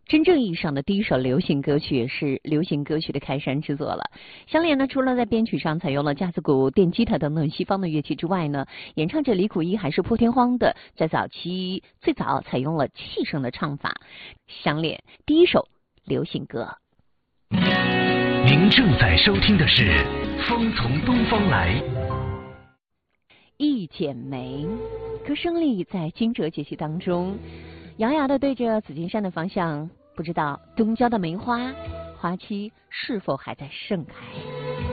真正意义上的第一首流行歌曲，也是流行歌曲的开山之作了。香莲呢，除了在编曲上采用了架子鼓、电吉他等等西方的乐器之外呢，演唱者李谷一还是破天荒的在最早采用了气声的唱法。香莲第一首流行歌。 您正在收听的是《风从东方来》。 一剪梅，歌声里在惊蛰节气当中，遥遥地对着紫金山的方向，不知道东郊的梅花花期是否还在盛开。